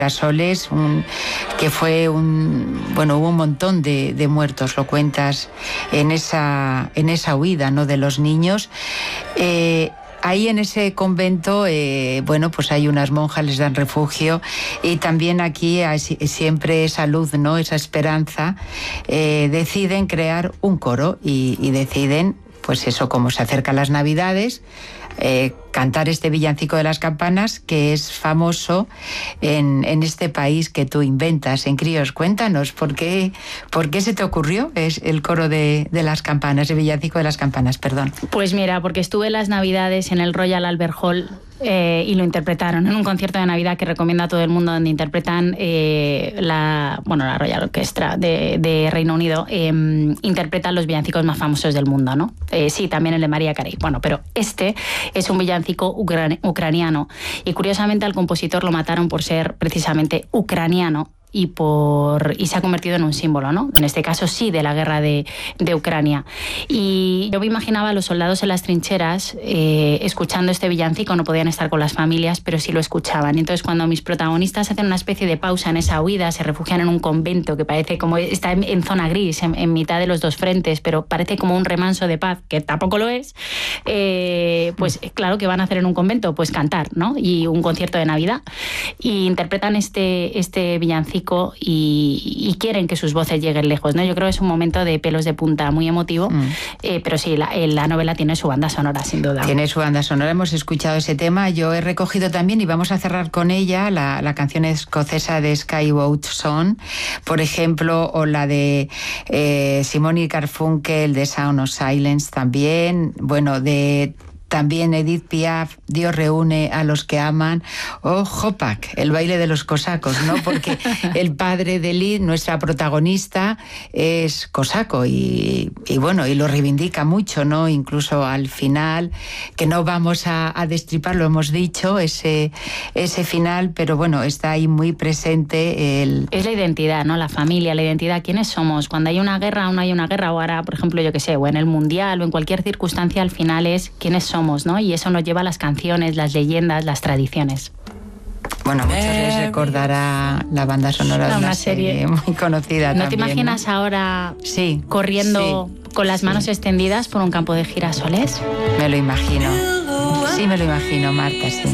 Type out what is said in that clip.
Girasoles, que fue hubo un montón de muertos, lo cuentas en esa huida, ¿no?, de los niños. Ahí en ese convento, pues hay unas monjas, les dan refugio, y también aquí hay siempre esa luz, ¿no?, esa esperanza. Deciden crear un coro y deciden, pues eso, como se acercan las Navidades, cantar este villancico de las campanas, que es famoso en este país que tú inventas, en Críos. Cuéntanos, ¿por qué se te ocurrió el coro de las campanas, el villancico de las campanas, perdón? Pues mira, porque estuve las Navidades en el Royal Albert Hall y lo interpretaron en un concierto de Navidad que recomiendo a todo el mundo, donde interpretan la Royal Orchestra de Reino Unido, interpretan los villancicos más famosos del mundo, ¿no? Sí, también el de Mariah Carey. Bueno, pero este es un villancico ucraniano, y curiosamente al compositor lo mataron por ser precisamente ucraniano y se ha convertido en un símbolo, ¿no? En este caso sí, de la guerra de Ucrania. Y yo me imaginaba a los soldados en las trincheras escuchando este villancico. No podían estar con las familias, pero sí lo escuchaban. Entonces, cuando mis protagonistas hacen una especie de pausa en esa huida, se refugian en un convento que parece como está en zona gris, en mitad de los dos frentes, pero parece como un remanso de paz, que tampoco lo es, pues claro, que van a hacer en un convento, pues cantar, ¿no? Y un concierto de Navidad. Y interpretan este villancico y quieren que sus voces lleguen lejos, ¿no? Yo creo que es un momento de pelos de punta muy emotivo, pero sí, la novela tiene su banda sonora, sin duda. Tiene su banda sonora, hemos escuchado ese tema. Yo he recogido también, y vamos a cerrar con ella, la canción escocesa de Skyboat Song, por ejemplo, o la de Simon y Garfunkel, de Sound of Silence también, también Edith Piaf, Dios reúne a los que aman, o Hopak, el baile de los cosacos, ¿no? Porque el padre de Liz, nuestra protagonista, es cosaco y lo reivindica mucho, ¿no? Incluso al final, que no vamos a destripar, lo hemos dicho, ese final, pero bueno, está ahí muy presente Es la identidad, ¿no? La familia, la identidad, ¿quiénes somos? Cuando hay una guerra o no hay una guerra, o ahora, por ejemplo, yo qué sé, o en el Mundial o en cualquier circunstancia, al final es quiénes somos, ¿no? Y eso nos lleva a las canciones, las leyendas, las tradiciones. Bueno, a muchos les recordará la banda sonora de una serie muy conocida. ¿No también, te imaginas, ¿no?, ahora corriendo con las manos extendidas por un campo de girasoles? Me lo imagino. Sí, me lo imagino, Marta, sí.